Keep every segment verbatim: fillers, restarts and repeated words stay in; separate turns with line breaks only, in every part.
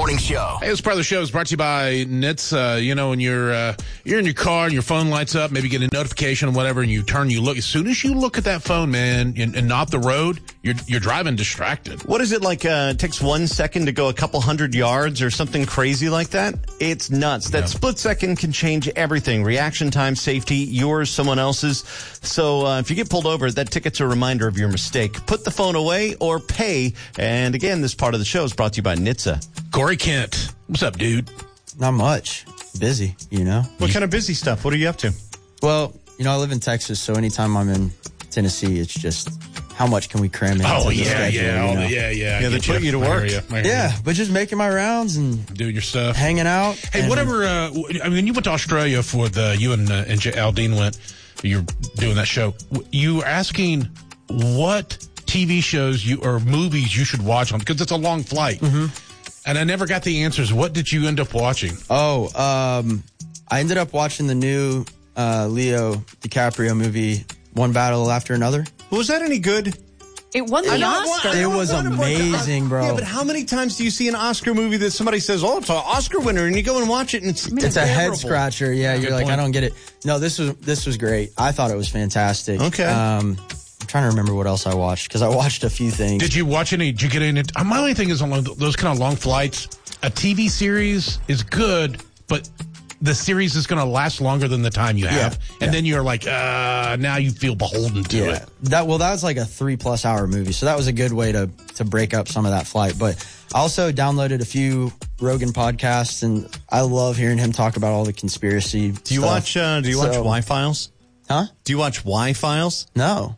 Morning Show.
Hey, this part of the show is brought to you by N H T S. Uh, you know, when you're uh, you're in your car and your phone lights up, maybe get a notification or whatever, and you turn, you look. As soon as you look at that phone, man, and, and not the road, you're you're driving distracted.
What is it like? Uh, it takes one second to go a couple hundred yards or something crazy like that? It's nuts. That yeah. split second can change everything. Reaction time, safety, yours, someone else's. So uh, if you get pulled over, that ticket's a reminder of your mistake. Put the phone away or pay. And again, this part of the show is brought to you by N H T S.
Corey Kent, what's up, dude?
Not much. Busy, you know.
What kind of busy stuff? What are you up to?
Well, you know, I live in Texas, so anytime I'm in Tennessee, it's just how much can we cram in?
Oh, yeah,
schedule,
yeah,
you know?
yeah, yeah.
Yeah, they put you to work.
You.
Yeah, you. But just making my rounds and
doing your stuff,
hanging out.
Hey, whatever. Uh, I mean, you went to Australia for the you and uh, and Aldine went. You're doing that show. You were asking what T V shows you or movies you should watch on because it's a long flight.
Mm-hmm.
And I never got the answers. What did you end up watching?
Oh, um, I ended up watching the new uh, Leo DiCaprio movie, One Battle After Another.
Was that any good?
It won the Oscar.
It was amazing, bro.
Yeah, but how many times do you see an Oscar movie that somebody says, oh, it's an Oscar winner, and you go and watch it, and it's
It's a head scratcher. Yeah, you're
Good
like,
point.
I don't get it. No, this was this was great. I thought it was fantastic.
Okay.
Um, I'm trying to remember what else I watched, because I watched a few things.
Did you watch any? Did you get any? My only thing is on those kind of long flights, a T V series is good, but the series is going to last longer than the time you have.
Yeah,
and
yeah.
then you're like, uh, now you feel beholden to
yeah.
it.
That well, that was like a three plus hour movie, so that was a good way to to break up some of that flight. But I also downloaded a few Rogan podcasts, and I love hearing him talk about all the conspiracy.
Do you
stuff.
watch? Uh, do you watch
So-
Y-Files?
Huh?
Do you watch Y-Files?
No.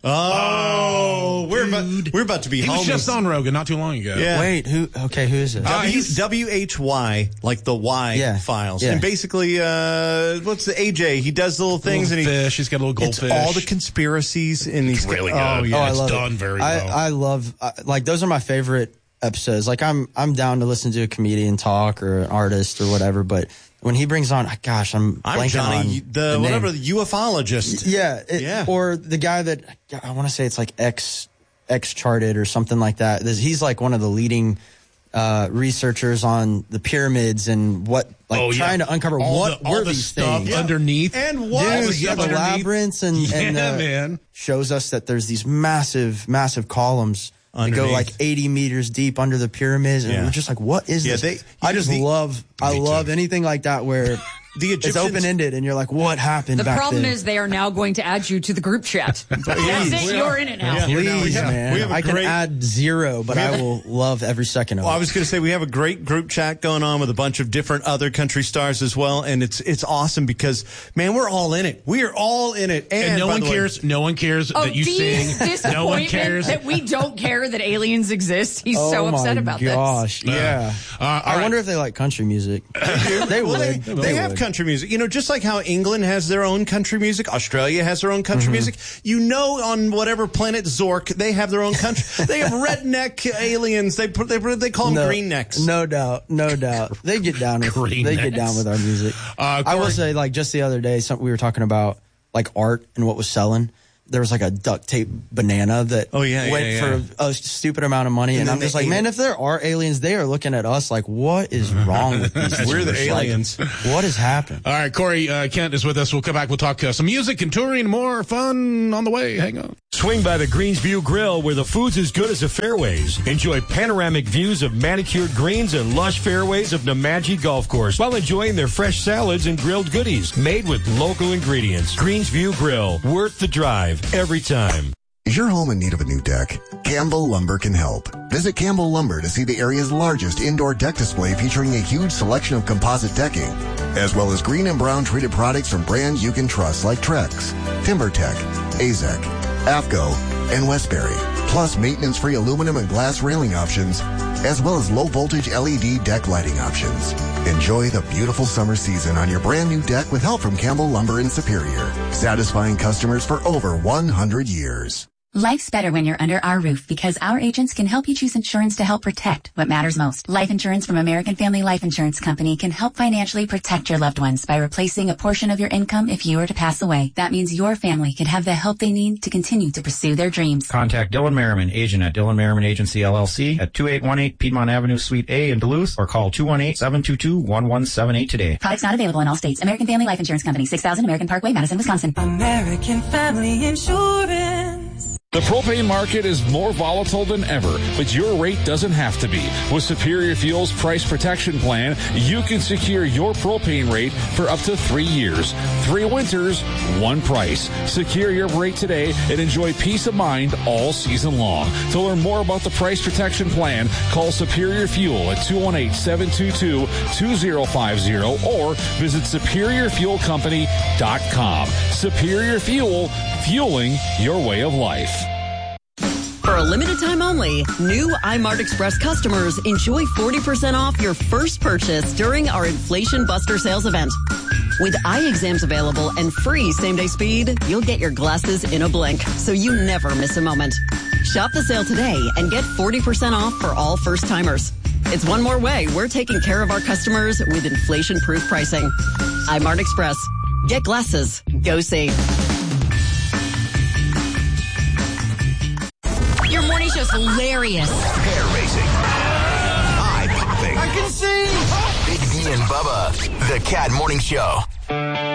Oh, we're about, we're about to be
He was
homies.
just on Rogan not too long ago.
Yeah.
Wait, who? Okay, who is it?
Uh,
W-
he's-
W H Y, like the Y
Yeah,
files.
yeah.
And basically, uh, what's the A J? He does little things
Little
and he,
fish. He's got a little
it's
goldfish.
all the conspiracies in these.
really
Oh,
good.
yeah.
Oh, I
it's
love
done
it.
very
I,
well.
I love I, like those are my favorite episodes. Like I'm I'm down to listen to a comedian talk or an artist or whatever, but when he brings on, gosh, I'm
I'm
blanking
Johnny,
on
the,
the
whatever,
name.
the ufologist.
Yeah, it,
Yeah.
or the guy that I want to say it's like X X Charted or something like that. This- He's like one of the leading uh, researchers on the pyramids and what, like
Oh, yeah.
trying to uncover
all
what
the,
were
all the
these
stuff
things.
underneath.
And what?
All
Dude,
the
yeah,
stuff
the
underneath.
labyrinths and,
Yeah,
and uh,
man.
shows us that there's these massive, massive columns that go
Underneath.
like eighty meters deep under the pyramids, and
Yeah.
we're just like, what is
Yeah,
this?
they-
I just
the-
love, I
Me
love
too.
anything like that where
The
it's
Egyptians.
open ended, and you're like, what happened
The
back
problem
then?
is they are now going to add you to the group chat. That's it. You're in it now.
Yeah.
Please,
Yeah.
man.
We have a
I can
great-
add zero, but I will love every second of
Well, I
it.
was going to say we have a great group chat going on with a bunch of different other country stars as well, and it's it's awesome because man, we're all in it. We are all in it, and,
And no
by
one
the way-
cares. No one cares
Oh,
that you
Dean's
sing.
disappointment
No one cares.
that we don't care that aliens exist. He's
oh
so upset
my
about
gosh,
this.
yeah.
Uh, all
I
right.
wonder if they like country music. they
Well,
would.
they, they have
would.
country music. You know, just like how England has their own country music, Australia has their own country
Mm-hmm.
music. You know, on whatever planet Zork, they have their own country. They have redneck aliens. They put they, they call them
No,
green necks.
No doubt, no doubt. They get down with
Green
they
necks.
get down with our music.
Uh,
I will
Corey-
say, like just the other day, some, we were talking about like art and what was selling. There was like a duct tape banana that
Oh, yeah,
went
yeah, yeah.
for a stupid amount of money, and,
And then
I'm just
they
like,
ate
man,
it.
if there are aliens, they are looking at us like, what is wrong with these?
We're the
people? Like,
aliens.
what has happened?
All right, Corey uh, Kent is with us. We'll come back. We'll talk uh, some music and touring, more fun on the way. Hang on.
Swing by the Greensview Grill where the food's as good as the fairways. Enjoy panoramic views of manicured greens and lush fairways of Namadgi Golf Course while enjoying their fresh salads and grilled goodies made with local ingredients. Greensview Grill, worth the drive every time.
Is your home in need of a new deck? Campbell Lumber can help. Visit Campbell Lumber to see the area's largest indoor deck display featuring a huge selection of composite decking, as well as green and brown treated products from brands you can trust like Trex, TimberTech, Azek, AFCO, and Westbury, plus maintenance-free aluminum and glass railing options, as well as low-voltage L E D deck lighting options. Enjoy the beautiful summer season on your brand new deck with help from Campbell Lumber in Superior, satisfying customers for over one hundred years.
Life's better when you're under our roof because our agents can help you choose insurance to help protect what matters most. Life insurance from American Family Life Insurance Company can help financially protect your loved ones by replacing a portion of your income if you were to pass away. That means your family can have the help they need to continue to pursue their dreams.
Contact Dylan Merriman, agent at Dylan Merriman Agency, L L C at two eight one eight Piedmont Avenue, Suite A in Duluth, or call two one eight, seven two two, one one seven eight today.
Products not available in all states. American Family Life Insurance Company, six thousand American Parkway, Madison, Wisconsin.
American Family Insurance.
The propane market is more volatile than ever, but your rate doesn't have to be. With Superior Fuel's Price Protection Plan, you can secure your propane rate for up to three years. Three winters, one price. Secure your rate today and enjoy peace of mind all season long. To learn more about the Price Protection Plan, call Superior Fuel at two one eight, seven two two, two zero five zero or visit superior fuel company dot com. Superior Fuel, fueling your way of life.
For a limited time only, new iMart Express customers enjoy forty percent off your first purchase during our Inflation Buster sales event. With eye exams available and free same-day speed, you'll get your glasses in a blink, so you never miss a moment. Shop the sale today and get forty percent off for all first-timers. It's one more way we're taking care of our customers with inflation-proof pricing. iMart Express. Get glasses. Go see.
Your morning show's hilarious.
Hair raising. Eye popping.
I can see.
Big D and Bubba. The Cat Morning Show.